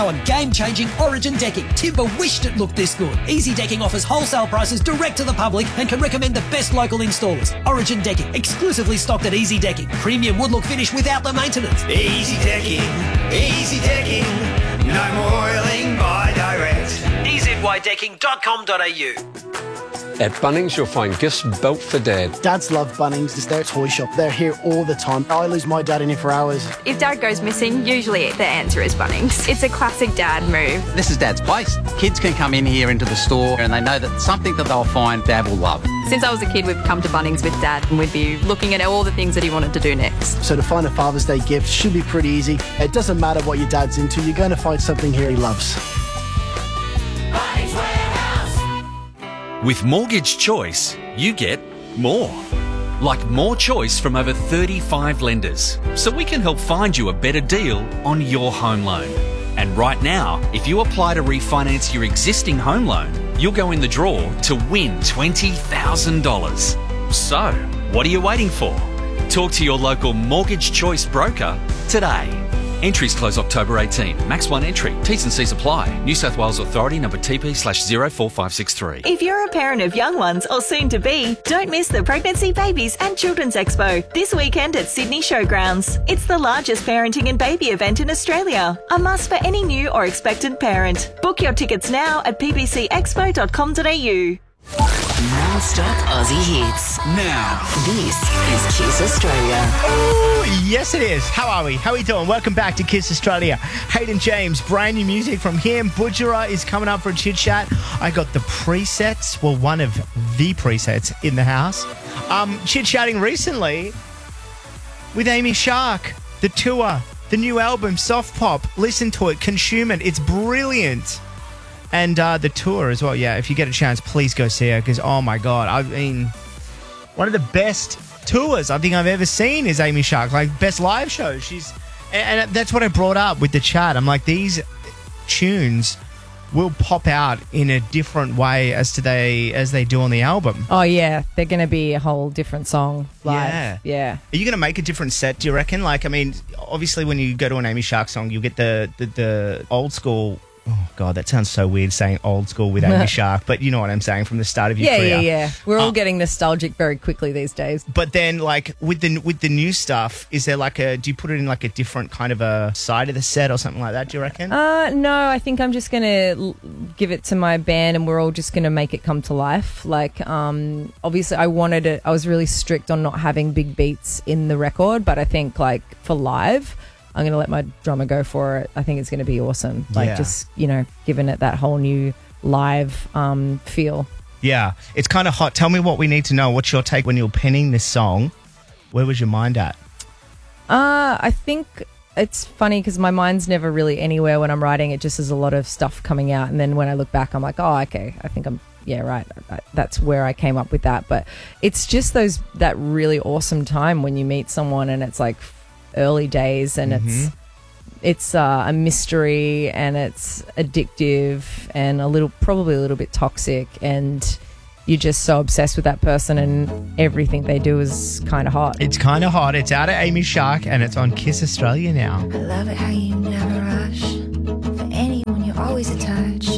now on game-changing Origin decking. Timber wished it looked this good. Easy Decking offers wholesale prices direct to the public and can recommend the best local installers. Origin Decking, exclusively stocked at Easy Decking. Premium wood look finish without the maintenance. Easy Decking, Easy Decking. No more oiling, buy direct. EZYDecking.com.au. At Bunnings, you'll find gifts built for Dad. Dads love Bunnings. It's their toy shop. They're here all the time. I lose my dad in here for hours. If Dad goes missing, usually the answer is Bunnings. It's a classic Dad move. This is Dad's place. Kids can come in here into the store and they know that something that they'll find Dad will love. Since I was a kid, we've come to Bunnings with Dad and we'd be looking at all the things that he wanted to do next. So to find a Father's Day gift should be pretty easy. It doesn't matter what your dad's into. You're going to find something here he loves. With Mortgage Choice, you get more. Like more choice from over 35 lenders. So we can help find you a better deal on your home loan. And right now, if you apply to refinance your existing home loan, you'll go in the draw to win $20,000. So, what are you waiting for? Talk to your local Mortgage Choice broker today. Entries close October 18. Max one entry. T's and C's apply. New South Wales Authority number TP/04563. If you're a parent of young ones or soon to be, don't miss the Pregnancy, Babies and Children's Expo this weekend at Sydney Showgrounds. It's the largest parenting and baby event in Australia. A must for any new or expectant parent. Book your tickets now at pbcexpo.com.au. Non-stop Aussie hits. Now. This is Kiss Australia. Oh, yes it is. How are we? How are we doing? Welcome back to Kiss Australia. Hayden James, brand new music from him. Budgerah is coming up for a chit chat. I got the presets, well, one of the presets in the house. Chit-chatting recently with Amy Shark, the tour, the new album, Soft Pop. Listen to it, consume it. It's brilliant. And the tour as well. Yeah, if you get a chance, please go see her because, oh, my God. I mean, one of the best tours I think I've ever seen is Amy Shark. Like, best live show. And that's what I brought up with the chat. I'm like, these tunes will pop out in a different way as they do on the album. Oh, yeah. They're going to be a whole different song live. Yeah. Are you going to make a different set, do you reckon? Like, I mean, obviously when you go to an Amy Shark song, you'll get the old school. Oh, God, that sounds so weird saying old school with Amy Shark, but you know what I'm saying, from the start of your career. Yeah. We're all getting nostalgic very quickly these days. But then, like, with the new stuff, is there do you put it in like a different kind of a side of the set or something like that, do you reckon? No, I think I'm just going to give it to my band and we're all just going to make it come to life. Like, obviously I was really strict on not having big beats in the record, but I think, like, for live, I'm going to let my drummer go for it. I think it's going to be awesome. Like, just, giving it that whole new live feel. Yeah. It's kind of hot. Tell me what we need to know. What's your take when you were penning this song? Where was your mind at? I think it's funny because my mind's never really anywhere when I'm writing. It just has a lot of stuff coming out. And then when I look back, I'm like, oh, okay, I think right. That's where I came up with that. But it's just that really awesome time when you meet someone and it's like early days and it's a mystery and it's addictive and probably a little bit toxic, and you're just so obsessed with that person and everything they do is kind of hot. It's kind of hot. It's out of Amy Shark and it's on Kiss Australia now. I love it how you never rush. For anyone, you're always attached.